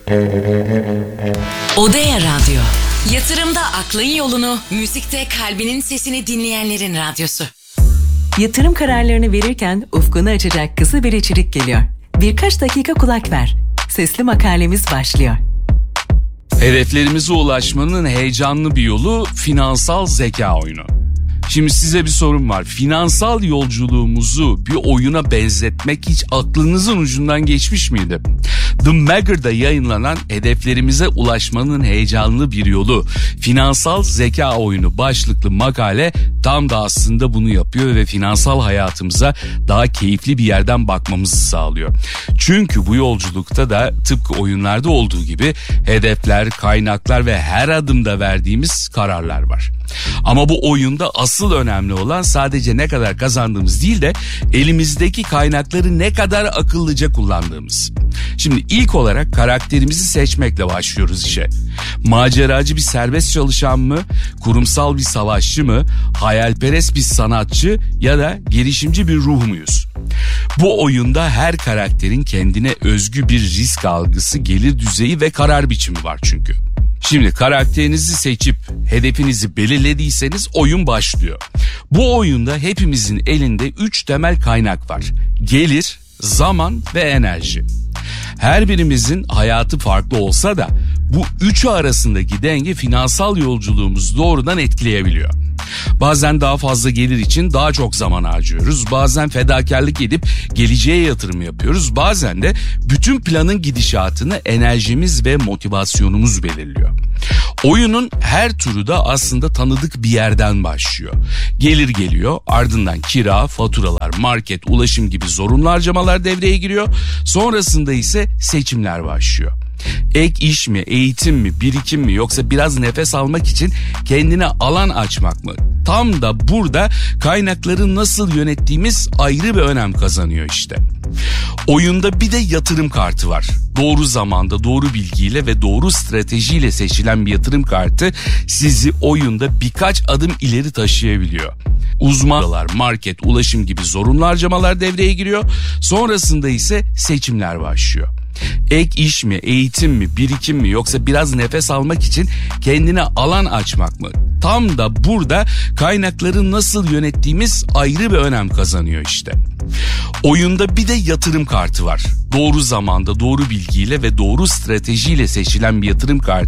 Odea Radyo. Yatırımda aklın yolunu, müzikte kalbinin sesini dinleyenlerin radyosu. Yatırım kararlarını verirken ufkunu açacak kısa bir içerik geliyor. Birkaç dakika kulak ver. Sesli makalemiz başlıyor. Hedeflerimize ulaşmanın heyecanlı bir yolu finansal zeka oyunu. Şimdi size bir sorum var. Finansal yolculuğumuzu bir oyuna benzetmek hiç aklınızın ucundan geçmiş miydi? The Magger'da yayınlanan hedeflerimize ulaşmanın heyecanlı bir yolu, finansal zeka oyunu başlıklı makale tam da aslında bunu yapıyor ve finansal hayatımıza daha keyifli bir yerden bakmamızı sağlıyor. Çünkü bu yolculukta da tıpkı oyunlarda olduğu gibi hedefler, kaynaklar ve her adımda verdiğimiz kararlar var. Ama bu oyunda asıl önemli olan sadece ne kadar kazandığımız değil de elimizdeki kaynakları ne kadar akıllıca kullandığımız. Şimdi ilk olarak karakterimizi seçmekle başlıyoruz işe. Maceracı bir serbest çalışan mı, kurumsal bir savaşçı mı, hayalperest bir sanatçı ya da girişimci bir ruh muyuz? Bu oyunda her karakterin kendine özgü bir risk algısı, gelir düzeyi ve karar biçimi var çünkü. Şimdi karakterinizi seçip hedefinizi belirlediyseniz oyun başlıyor. Bu oyunda hepimizin elinde 3 temel kaynak var. Gelir, zaman ve enerji. Her birimizin hayatı farklı olsa da bu üçü arasındaki denge finansal yolculuğumuzu doğrudan etkileyebiliyor. Bazen daha fazla gelir için daha çok zaman harcıyoruz. Bazen fedakarlık edip geleceğe yatırım yapıyoruz. Bazen de bütün planın gidişatını enerjimiz ve motivasyonumuz belirliyor. Oyunun her turu da aslında tanıdık bir yerden başlıyor. Gelir geliyor, ardından kira, faturalar, market, ulaşım gibi zorunlu harcamalar devreye giriyor. Sonrasında ise seçimler başlıyor. Ek iş mi, eğitim mi, birikim mi yoksa biraz nefes almak için kendine alan açmak mı? Tam da burada kaynakları nasıl yönettiğimiz ayrı bir önem kazanıyor işte. Oyunda bir de yatırım kartı var. Doğru zamanda, doğru bilgiyle ve doğru stratejiyle seçilen bir yatırım kartı sizi oyunda birkaç adım ileri taşıyabiliyor. Uzmanlar, market, ulaşım gibi zorunlu harcamalar devreye giriyor. Sonrasında ise seçimler başlıyor. Ek iş mi, eğitim mi, birikim mi yoksa biraz nefes almak için kendine alan açmak mı? Tam da burada kaynakları nasıl yönettiğimiz ayrı bir önem kazanıyor işte. Oyunda bir de yatırım kartı var. Doğru zamanda, doğru bilgiyle ve doğru stratejiyle seçilen bir yatırım kartı